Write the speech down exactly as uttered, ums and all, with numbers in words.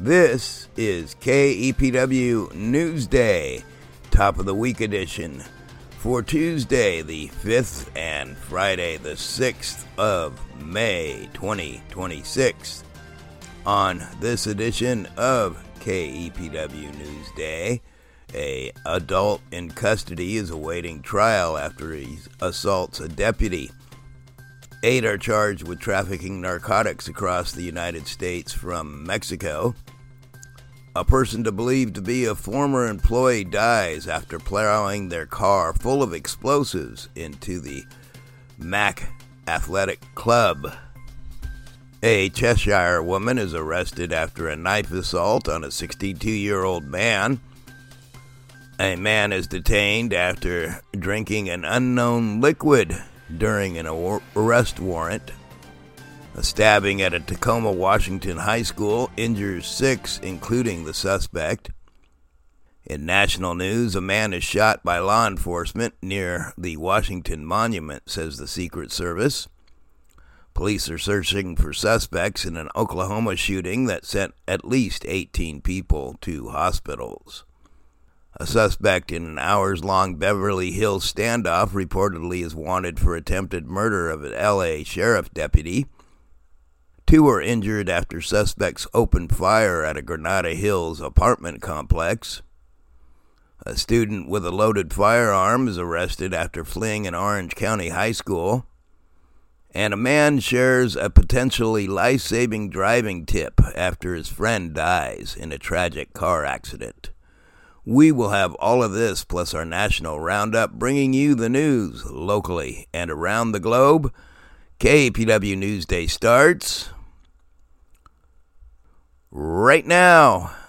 This is K E P W Newsday, top of the week edition, for Tuesday the fifth and Friday the sixth of May twenty twenty-six. On this edition of K E P W Newsday, a adult in custody is awaiting trial after he assaults a deputy. Eight are charged with trafficking narcotics across the United States from Mexico. A person believed to be a former employee dies after plowing their car full of explosives into the Mac Athletic Club. A Cheshire woman is arrested after a knife assault on a sixty-two-year-old man. A man is detained after drinking an unknown liquid during an arrest warrant. A stabbing at a Tacoma, Washington high school injures six, including the suspect. In national news, a man is shot by law enforcement near the Washington Monument, says the Secret Service. Police are searching for suspects in an Oklahoma shooting that sent at least eighteen people to hospitals. A suspect in an hours-long Beverly Hills standoff reportedly is wanted for attempted murder of an L A sheriff deputy. Two were injured after suspects opened fire at a Granada Hills apartment complex. A student with a loaded firearm is arrested after fleeing an Orange County high school. And a man shares a potentially life-saving driving tip after his friend dies in a tragic car accident. We will have all of this plus our national roundup, bringing you the news locally and around the globe. K E P W Newsday starts right now.